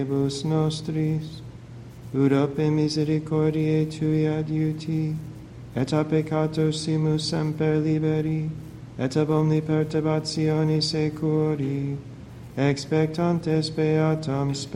Bus nostris, ut ope misericordiae tui adiuti, et a peccatosimus semper liberi, et ab omni perturbatione securi, expectantes beatam